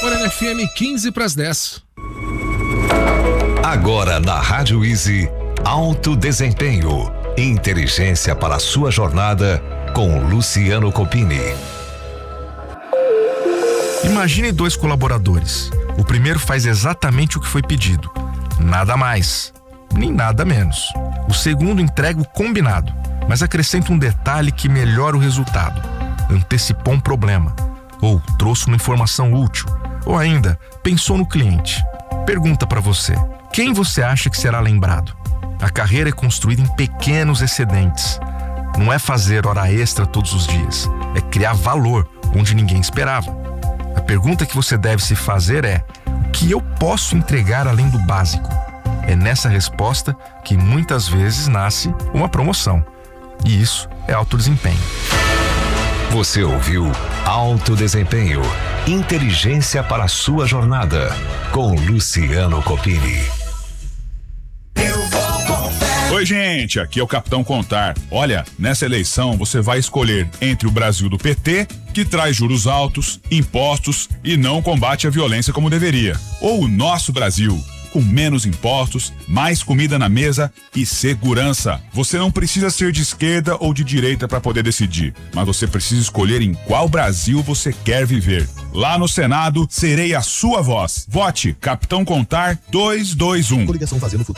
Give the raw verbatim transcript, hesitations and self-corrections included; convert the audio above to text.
Morena F M, quinze para as dez. Agora na Rádio Easy, Alto Desempenho. Inteligência para a sua jornada com Luciano Copini. Imagine dois colaboradores. O primeiro faz exatamente o que foi pedido. Nada mais, nem nada menos. O segundo entrega o combinado, mas acrescenta um detalhe que melhora o resultado. Antecipou um problema, ou trouxe uma informação útil, ou ainda pensou no cliente. Pergunta para você: quem você acha que será lembrado? A carreira é construída em pequenos excedentes. Não é fazer hora extra todos os dias, é criar valor onde ninguém esperava. A pergunta que você deve se fazer é: o que eu posso entregar além do básico? É nessa resposta que muitas vezes nasce uma promoção. E isso é alto desempenho. Você ouviu Alto Desempenho. Inteligência para a sua jornada com Luciano Copini. Oi, gente, aqui é o Capitão Contar. Olha, nessa eleição você vai escolher entre o Brasil do P T, que traz juros altos, impostos e não combate a violência como deveria, ou o nosso Brasil, com menos impostos, mais comida na mesa e segurança. Você não precisa ser de esquerda ou de direita para poder decidir, mas você precisa escolher em qual Brasil você quer viver. Lá no Senado, serei a sua voz. Vote Capitão Contar dois dois um. Coligação Fazendo Futuro.